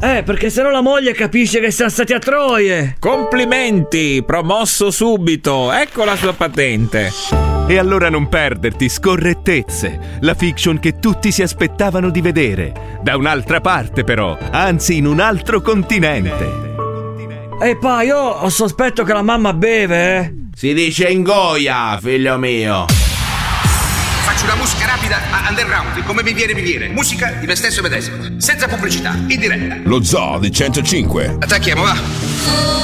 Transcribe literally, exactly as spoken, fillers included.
Eh, perché sennò la moglie capisce che siamo stati a Troie. Complimenti, promosso subito, ecco la sua patente. E allora non perderti Scorrettezze, la fiction che tutti si aspettavano di vedere. Da un'altra parte però, anzi in un altro continente. Ehi pa, io ho sospetto che la mamma beve, eh. Si dice ingoia, figlio mio. Faccio una musica rapida ma underground, come mi viene mi viene. Musica di me stesso medesimo, senza pubblicità, in diretta. Lo Zoo di centocinque. Attacchiamo, va.